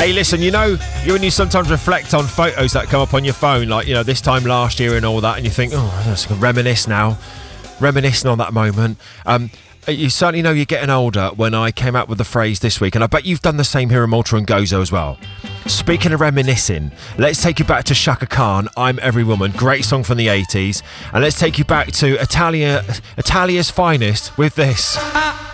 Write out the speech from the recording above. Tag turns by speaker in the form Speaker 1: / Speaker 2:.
Speaker 1: Hey, listen, when you sometimes reflect on photos that come up on your phone, like, this time last year and all that, and you think, oh, I just reminiscing on that moment. You certainly know you're getting older when I came out with the phrase this week, and I bet you've done the same here in Malta and Gozo as well. Speaking of reminiscing, let's take you back to Shaka Khan, I'm Every Woman, great song from the 80s, and let's take you back to Italia's finest with this.